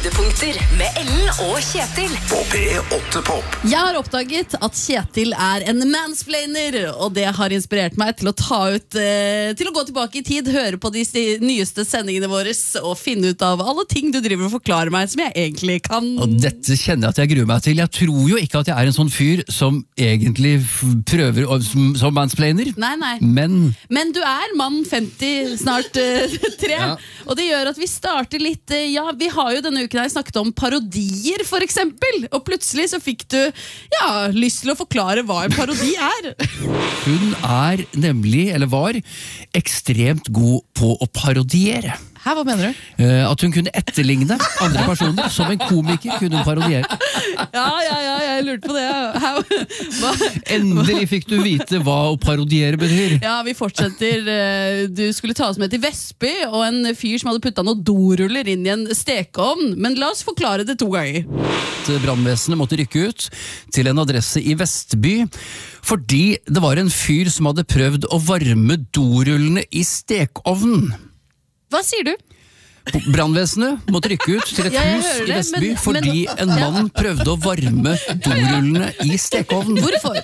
Høydepunkter med Ellen og Kjetil På P8 Pop. Jeg har oppdaget at Kjetil en mansplainer, og det har inspirert meg til å til å gå tilbake i tid, høre på de nyeste sendingene våre og finne ut av alle ting du driver og forklarer meg som jeg egentlig kan. Og dette kjenner jeg at jeg gruer meg til. Jeg tror jo ikke at jeg en sånn fyr som egentlig prøver som mansplainer. Nei. Men du mann 50, snart 3, ja. Og det gjør at vi starter litt, vi har jo denne uken her snakket om parodier for eksempel, og plutselig så fikk du, lyst til å forklare hva en parodi Hun nemlig, eller var, ekstremt god på å parodiere. Hva mener du? At hun kunne etterligne andre personer. Som en komiker kunne hun parodiere. Ja, jeg lurte på det. Endelig fikk du vite hva å parodiere betyr. Ja, vi fortsetter. Du skulle ta oss med til Vestby, og en fyr som hadde puttet noen doruller inn i en stekeovn. Men la oss forklare det 2 ganger. Brannvesenet måtte rykke ut til en adresse i Vestby, fordi det var en fyr som hadde prøvd å varme dorullene i stekeovnen. Hva sier du? Brannvesenet måtte rykke ut til et hus i Vestby fordi en mann prøvde å varme dorullene i stekeovnen. Hvorfor?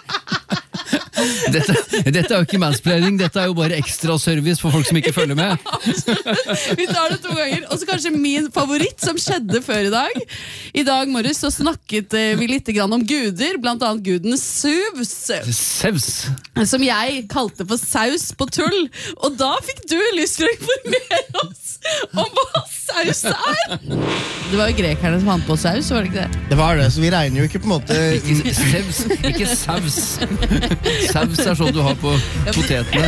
Dette jo ikke mansplaining, dette jo bare ekstra service for folk som ikke følger med. Vi tar det 2 ganger. Og så kanskje min favoritt som skjedde før i dag. I dag morges så snakket vi litt om guder, blant annet guden Zeus, som jeg kalte for saus på tull. Og da fikk du lyst til å informere oss om hva saus Det var jo grekerne som fant på saus, var det ikke det? Det var det, så vi regner jo ikke på en måte ikke saus. Saus sånn du har på potetene.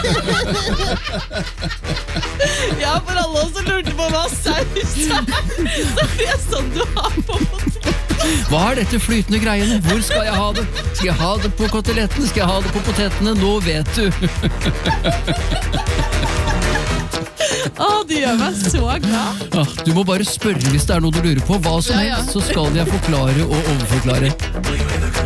Ja, for alle som lurte på hva saus så det sånn du har på potetene. Hva dette flytende greiene? Hvor skal jeg ha det? Skal jeg ha det på koteletten? Skal jeg ha det på potetene? Nå vet du. Det gjør meg så glad. Du må bare spørre hvis det noe du lurer på. Hva som helst, så skal jeg forklare og overforklare.